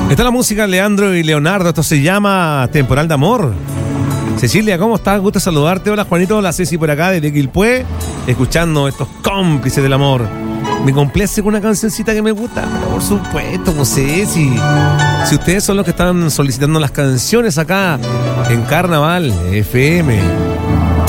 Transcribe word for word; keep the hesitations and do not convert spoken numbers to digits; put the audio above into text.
Está la música Leandro y Leonardo. Esto se llama Temporal de Amor. Cecilia, ¿cómo estás? Gusto saludarte. Hola, Juanito. Hola, Ceci por acá desde Quilpué, escuchando estos cómplices del amor. Me complace con una cancioncita que me gusta, pero por supuesto, no sé si, si ustedes son los que están solicitando las canciones acá en Carnaval F M.